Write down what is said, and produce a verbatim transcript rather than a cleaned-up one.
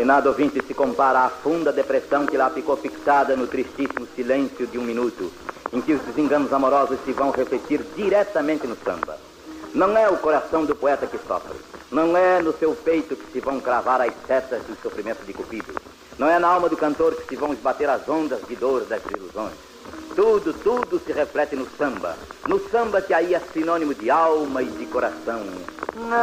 E nada, ouvinte, se compara à funda depressão que lá ficou fixada no tristíssimo silêncio de um minuto, em que os desenganos amorosos se vão refletir diretamente no samba. Não é o coração do poeta que sofre. Não é no seu peito que se vão cravar as setas do sofrimento de Cupido. Não é na alma do cantor que se vão esbater as ondas de dor das ilusões. Tudo, tudo se reflete no samba. No samba que aí é sinônimo de alma e de coração.